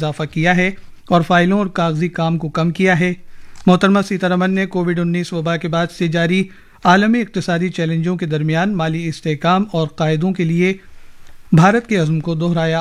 اضافہ کیا ہے اور فائلوں اور کاغذی کام کو کم کیا ہے۔ محترمہ سیتارمن نے کووڈ-19 وبا کے بعد سے جاری عالمی اقتصادی چیلنجوں کے درمیان مالی استحکام اور قاعدوں کے لیے بھارت کے عزم کو دہرایا۔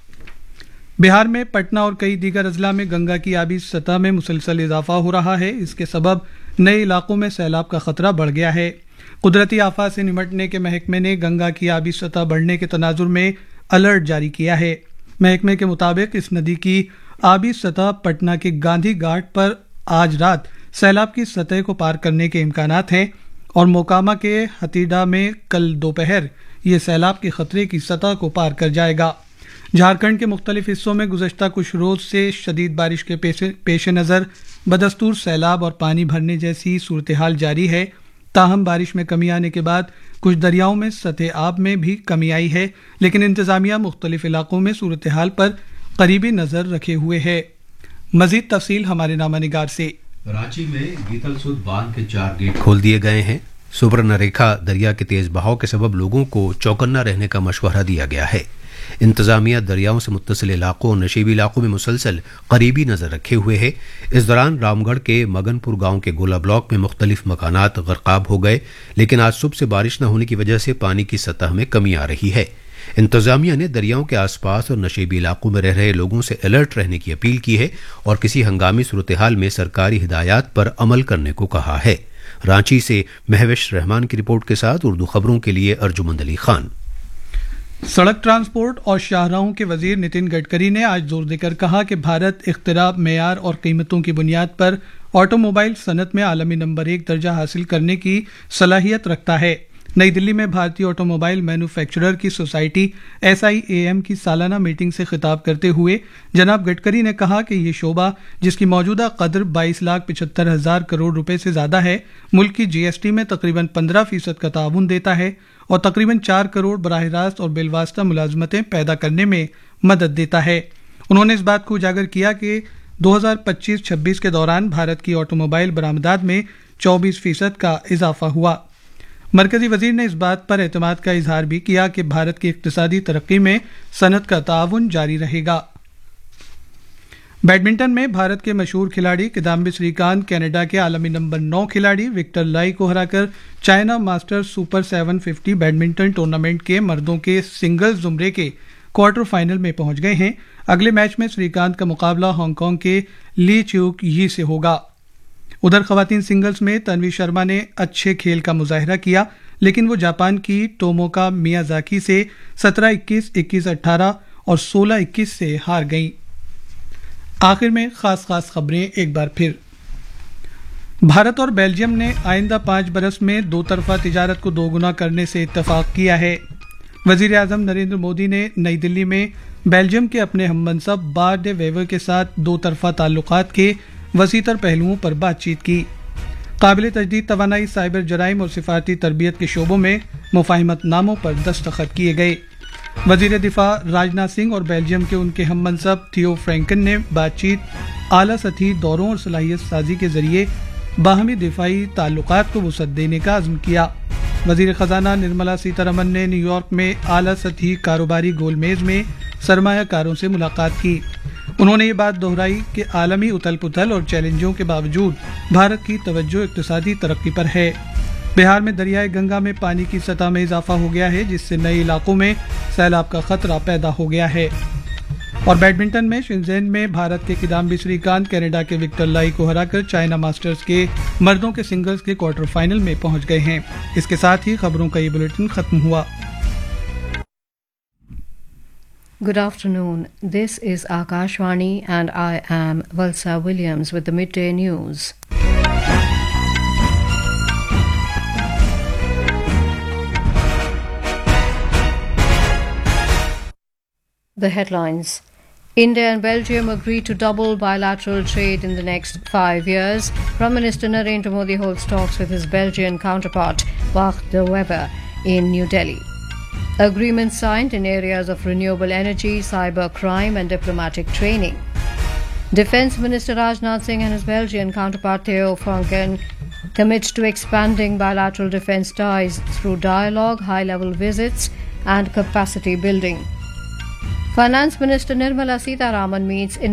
بہار میں پٹنہ اور کئی دیگر اضلاع میں گنگا کی آبی سطح میں مسلسل اضافہ ہو رہا ہے۔ اس کے سبب نئے علاقوں میں سیلاب کا خطرہ بڑھ گیا ہے۔ قدرتی آفات سے نمٹنے کے محکمے نے گنگا کی آبی سطح بڑھنے کے تناظر میں الرٹ جاری کیا ہے۔ محکمے کے مطابق اس ندی کی آبی سطح پٹنہ کے گاندھی گھاٹ پر آج رات سیلاب کی سطح کو پار کرنے کے امکانات ہیں اور موکاما کے ہتیڈا میں کل دوپہر یہ سیلاب کے خطرے کی سطح کو پار کر جائے گا۔ جھارکھنڈ کے مختلف حصوں میں گزشتہ کچھ روز سے شدید بارش کے پیش نظر بدستور سیلاب اور پانی بھرنے جیسی صورتحال جاری ہے۔ تاہم بارش میں کمی آنے کے بعد کچھ دریاؤں میں سطح آب میں بھی کمی آئی ہے، لیکن انتظامیہ مختلف علاقوں میں صورتحال پر قریبی نظر رکھے ہوئے ہے۔ مزید تفصیل ہمارے نامہ نگار سے۔ رانچی میں گیتل سود باندھ کے 4 گیٹ کھول دیے گئے ہیں۔ سبرنریکھا دریا کے تیز بہاؤ کے سبب لوگوں کو چوکنا رہنے کا مشورہ دیا گیا ہے۔ انتظامیہ دریاؤں سے متصل علاقوں اور نشیبی علاقوں میں مسلسل قریبی نظر رکھے ہوئے ہے۔ اس دوران رام گڑھ کے مگن پور گاؤں کے گولا بلاک میں مختلف مکانات غرقاب ہو گئے، لیکن آج صبح سے بارش نہ ہونے کی وجہ سے پانی کی سطح میں کمی آ رہی ہے۔ انتظامیہ نے دریاؤں کے آس پاس اور نشیبی علاقوں میں رہ رہے لوگوں سے الرٹ رہنے کی اپیل کی ہے اور کسی ہنگامی صورتحال میں سرکاری ہدایات پر عمل کرنے کو کہا ہے۔ رانچی سے مہوش رحمان کی رپورٹ کے ساتھ اردو خبروں کے لیے ارجمند علی خان۔ سڑک ٹرانسپورٹ اور شاہراہوں کے وزیر نتن گڈکری نے آج زور دے کر کہا کہ بھارت اختراع، معیار اور قیمتوں کی بنیاد پر آٹو موبائل صنعت میں عالمی نمبر 1 درجہ حاصل کرنے کی صلاحیت رکھتا ہے۔ نئی دلی میں بھارتی آٹو موبائل مینوفیکچرر کی سوسائٹی SIAM کی سالانہ میٹنگ سے خطاب کرتے ہوئے جناب گڈکری نے کہا کہ یہ شعبہ، جس کی موجودہ قدر 22,75,000 کروڑ روپے سے زیادہ ہے، ملک کی GST میں تقریباً 15% کا تعاون دیتا ہے اور تقریباً 4 کروڑ براہ راست اور بالواسطہ ملازمتیں پیدا کرنے میں مدد دیتا ہے۔ انہوں نے اس بات کو اجاگر کیا کہ 2025-26 کے دوران بھارت کی آٹو موبائل برآمدات میں 24% کا اضافہ ہوا۔ مرکزی وزیر نے اس بات پر اعتماد کا اظہار بھی کیا کہ بھارت کی اقتصادی ترقی میں صنعت کا تعاون جاری رہے گا۔ بیڈمنٹن میں بھارت کے مشہور کھلاڑی کدامبی سری کانت کینیڈا کے عالمی نمبر 9 کھلاڑی وکٹر لائی کو ہرا کر China master super 750 badminton tournament کے مردوں کے سنگلز زمرے کے کوارٹر فائنل میں پہنچ گئے ہیں۔ اگلے میچ میں سری کانت کا مقابلہ ہانگ کانگ کے لی چیوک یی سے ہوگا۔ ادھر خواتین سنگلز میں تنوی شرما نے اچھے کھیل کا مظاہرہ کیا، لیکن وہ جاپان کی ٹوموکا میازاکی سے 17-21، 21-18 اور 16-21 سے ہار گئیں۔ آخر میں خاص خبریں ایک بار پھر۔ بھارت اور بیلجیم نے آئندہ 5 برس میں 2 طرفہ تجارت کو 2 گنا کرنے سے اتفاق کیا ہے۔ وزیر اعظم نریندر مودی نے نئی دلی میں بیلجیم کے اپنے ہم منصب بارٹ ڈے ویور کے ساتھ 2 طرفہ تعلقات کے وسیع تر پہلوؤں پر بات چیت کی۔ قابل تجدید توانائی، سائبر جرائم اور سفارتی تربیت کے شعبوں میں مفاہمت ناموں پر دستخط کیے گئے۔ وزیر دفاع راجناتھ سنگھ اور بیلجیم کے ان کے ہم منصب تھیو فرینکن نے بات چیت، اعلیٰ سطحی دوروں اور صلاحیت سازی کے ذریعے باہمی دفاعی تعلقات کو وسعت دینے کا عزم کیا۔ وزیر خزانہ نرملا سیتارمن نے نیو یارک میں اعلیٰ سطحی کاروباری گول میز میں سرمایہ کاروں سے ملاقات کی۔ انہوں نے یہ بات دہرائی کہ عالمی اتھل پتھل اور چیلنجوں کے باوجود بھارت کی توجہ اقتصادی ترقی پر ہے۔ بہار میں دریائے گنگا میں پانی کی سطح میں اضافہ ہو گیا ہے، جس سے نئے علاقوں میں سیلاب کا خطرہ پیدا ہو گیا ہے۔ اور بیڈمنٹن میں شنزین میں بھارت کے کدامبی سری کانت کینیڈا کے وکٹر لائی کو ہرا کر چائنا ماسٹرز کے مردوں کے سنگلز کے کوارٹر فائنل میں پہنچ گئے ہیں۔ اس کے ساتھ ہی خبروں کا یہ بلیٹن ختم ہوا۔ Good afternoon. This is Akashvani and I am Valsa Williams with the midday news. The headlines. India and Belgium agreed to double bilateral trade in the next 5 years. Prime Minister Narendra Modi holds talks with his Belgian counterpart, Bart de Wever, in New Delhi. Agreements signed in areas of renewable energy, cyber crime and diplomatic training. Defence Minister Rajnath Singh and his Belgian counterpart Theo Franken commit to expanding bilateral defence ties through dialogue, high-level visits and capacity building. Finance Minister Nirmala Sitharaman meets in